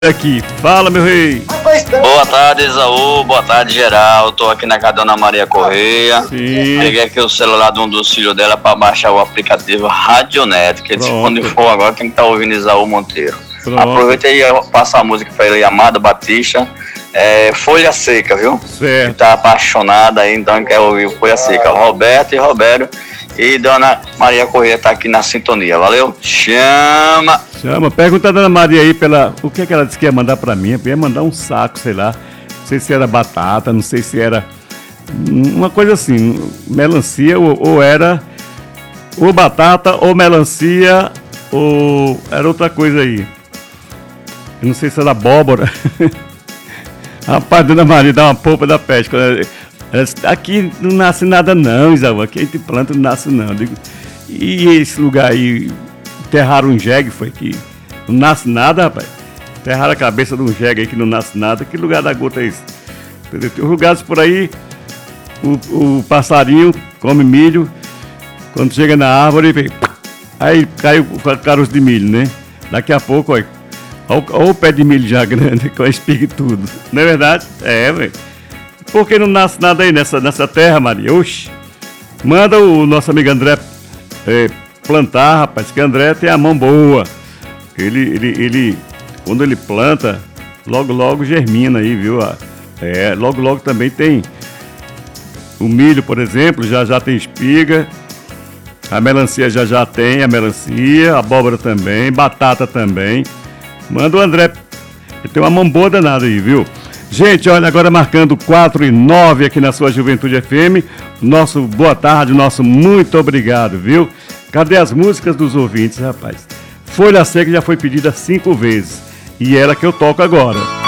Aqui, fala meu rei. Boa tarde, Isaú, boa tarde, geral. Tô aqui na casa da Dona Maria Correia. Sim. Peguei aqui o celular de um dos filhos dela pra baixar o aplicativo Radionet, que quando for agora quem tá ouvindo Isaú Monteiro. Pronto. Aproveita aí e passa a música pra ele, Amado Batista. Folha Seca, viu? Certo. Que tá apaixonada aí, então quer ouvir o Folha Seca. Roberto e Roberto. E Dona Maria Correia tá aqui na sintonia, valeu? Chama! Pergunta a Dona Maria aí o que é que ela disse que ia mandar pra mim. Ia mandar um saco, sei lá. Não sei se era batata, não sei se era uma coisa assim, melancia ou era ou batata ou melancia ou era outra coisa aí. Eu não sei se era abóbora. Rapaz, Dona Maria dá uma polpa da peste. Ela disse, aqui não nasce nada não, Isaú, aqui a gente planta, não nasce não. Eu digo, e esse lugar aí, enterraram um jegue, foi que não nasce nada, rapaz. Enterraram a cabeça de um jegue aí que não nasce nada. Que lugar da gota é esse? Entendeu? Tem lugares por aí, o passarinho come milho, quando chega na árvore, aí cai o caroço de milho, né? Daqui a pouco, olha o pé de milho já grande, com a espiga e tudo. Não é verdade? É, velho. Por que não nasce nada aí nessa terra, Maria? Oxi, manda o nosso amigo André plantar, rapaz, que André tem a mão boa. Ele quando ele planta, logo germina aí, viu? Logo também tem o milho, por exemplo, já tem espiga. A melancia já tem a melancia, a abóbora também, batata também. Manda o André, ele tem uma mão boa danada aí, viu? Gente, olha, agora marcando 4:09 aqui na sua Juventude FM. Nosso boa tarde, nosso muito obrigado, viu? Cadê as músicas dos ouvintes, rapaz? Folha Seca já foi pedida 5 vezes. E ela que eu toco agora.